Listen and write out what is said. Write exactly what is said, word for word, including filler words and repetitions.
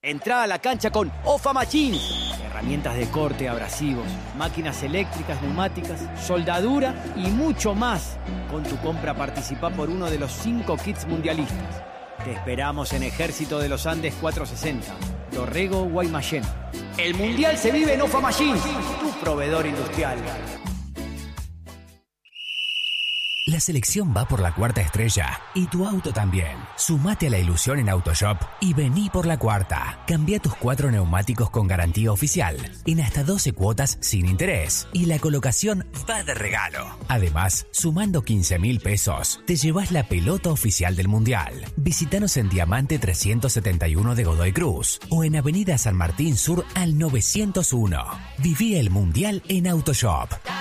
Entrá a la cancha con OFA Machines. Herramientas de corte, abrasivos, máquinas eléctricas, neumáticas, soldadura y mucho más. Con tu compra participá por uno de los cinco kits mundialistas. Te esperamos en Ejército de los Andes cuatrocientos sesenta, Dorrego, Guaymallén. El Mundial se vive en OFA Machines, tu proveedor industrial. La selección va por la cuarta estrella y tu auto también. Sumate a la ilusión en Autoshop y vení por la cuarta. Cambia tus cuatro neumáticos con garantía oficial en hasta doce cuotas sin interés y la colocación va de regalo. Además, sumando quince mil pesos, te llevas la pelota oficial del Mundial. Visítanos en Diamante trescientos setenta y uno de Godoy Cruz o en Avenida San Martín Sur al novecientos uno. Viví el Mundial en Autoshop.